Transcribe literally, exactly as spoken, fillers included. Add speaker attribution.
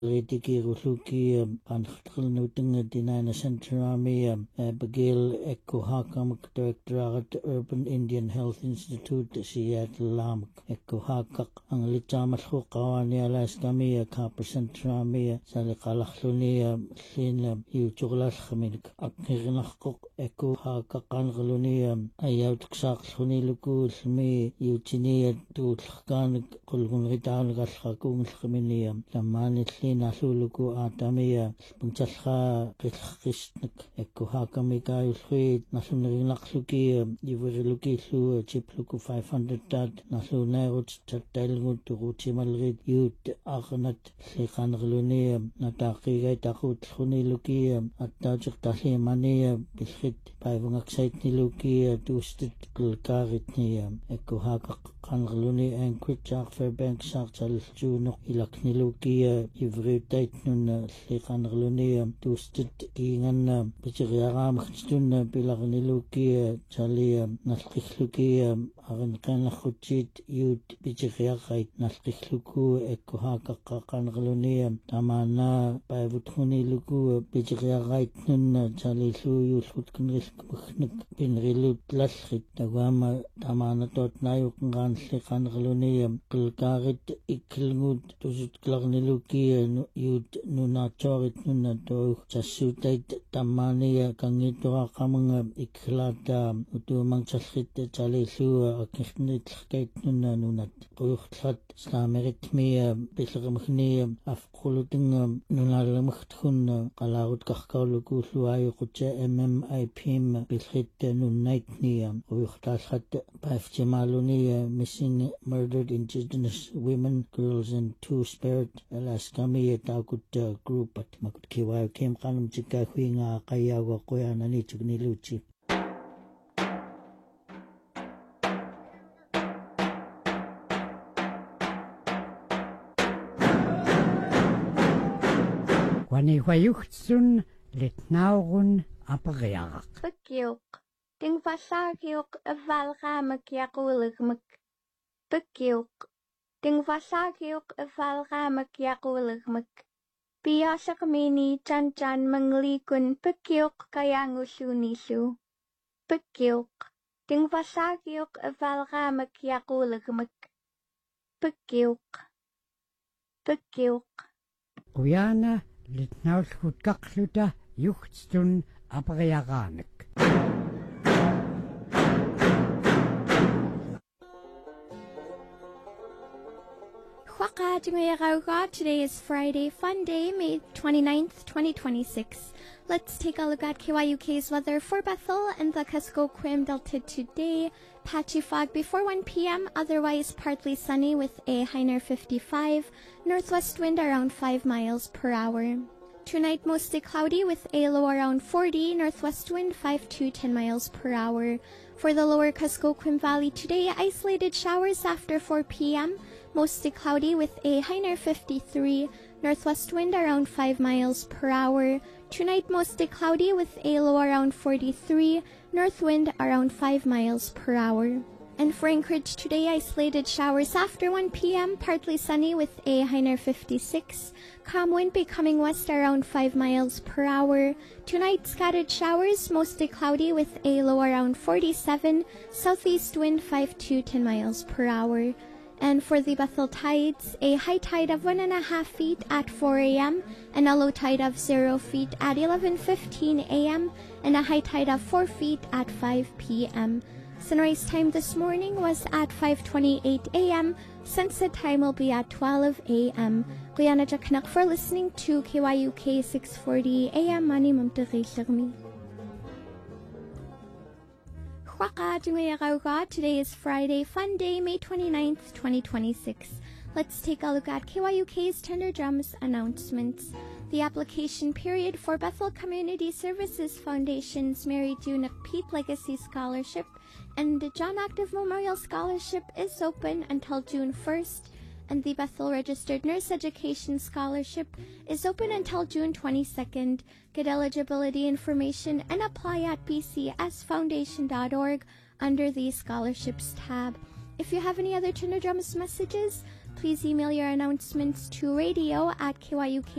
Speaker 1: Ritiki Pankhilnuting Dinana Centrami Bagil Eko Hakamak Directorate Urban Indian Health Institute Seattle Lamak Eko Hakak Ang Litamat Hukawani Alaskami Kappa Centrami Salikalaklunia Sin Yutulas Haminik Akirnakok Eko Hakakan Glunia Ayat Ksak Huniluku Smi Yutinia Tutkan Kulgun Ritan Gaskakung Haminia Lamani Nasuluku Atamia Punchalha Kishnik Eko Hakamika Usui Nasunari Naksuki Iveriluki Su Chipluku five hundred Dad Nasunarut Tatalgut Ruchimalrid Yut Aghnat Sikhan Glunia Nataki Takut Huniluki Atajik Tahimania Bishit Pivungaksait Niluki Dustit Gulkaritnia Eko Hakak Kangluni and Kritchak Fairbank Sarchal Junok Ilakniluki Ivritait nun Sikhan Glunia Dustit Ingan Pichiriaram Stun Bilagniluki Chalia Naskisluki Aran Kanachuchit Yut Pichiriakait Naskisluku Eko Hakak Kangluni Tamana Pivutuni Luku Pichiriakait nun Chalisu Yusutkin Risk Pinrilut Laskit Tawama Tamana Tot Nayuk Sikhan Glunia Kulkarit Ikilngut Tusut Klagniluki Yud Nunachorit Nunato Chasutait Tamania Kangitora Kamanga Iklata Utumang Chaskit Chalisu Akishnit Skate Nuna Nunat Ruchlat Slamerit Mia Pisramchnia Afkuluting Nunalamchun Kalarut Kakkaluku Suayu Kucha M M I P M Pisrit Nunaitnia Ruchtashat Pafchimalunia Missing Murdered Indigenous Women, Girls and Two Spirit Alaskami Takut Group at Makutkiwa came Kanum Chika Huinga Kayawa Koyanani Chugniluchi.
Speaker 2: Wani Wayuchtsun Litnaurun Apariak.
Speaker 3: Bekiok, Ding Vasakiok a Valramak Yakulikmak. Bekiok, Ding Vasakiok a Valramak Yakulikmak. Biasakamini Chan Chan Manglikun Bekiok Kayangusunisu. Bekiok, Ding Vasakiok a Valramak Yakulikmak. Bekiok, Bekiok.
Speaker 2: Uyana Litnauskut Kakluta Yuchtstun Apariaganik.
Speaker 3: Today is Friday, Fun Day, May twenty-ninth, twenty twenty-six. Let's take a look at K Y U K's weather for Bethel and the Kuskokwim Delta today. Patchy fog before one p m, otherwise partly sunny with a high near fifty-five, northwest wind around five miles per hour. Tonight mostly cloudy with a low around forty, northwest wind five to ten miles per hour. For the lower Kuskokwim Valley today, isolated showers after four p m, mostly cloudy with a high near fifty-three, northwest wind around five miles per hour. Tonight mostly cloudy with a low around forty-three, north wind around five miles per hour. And for Anchorage today, isolated showers after one p m, partly sunny with a high near fifty-six, calm wind becoming west around five miles per hour. Tonight scattered showers, mostly cloudy with a low around forty-seven, southeast wind five to ten miles per hour. And for the Bethel tides, a high tide of one and a half feet at four a m and a low tide of zero feet at eleven fifteen a m and a high tide of four feet at five p m Sunrise time this morning was at five twenty-eight a m Sunset time will be at twelve a m Guyana Jaknak for listening to K Y U K six forty a m Mani Mamtari Sharmi. Today is Friday, Fun Day, May twenty-ninth, twenty twenty-six. Let's take a look at K Y U K's Tender Drums announcements. The application period for Bethel Community Services Foundation's Mary June Peat Legacy Scholarship and the John Active Memorial Scholarship is open until June first, and the Bethel Registered Nurse Education Scholarship is open until June twenty-second. Get eligibility information and apply at b c s foundation dot org under the Scholarships tab. If you have any other Tender Drums messages, please email your announcements to radio at K Y U K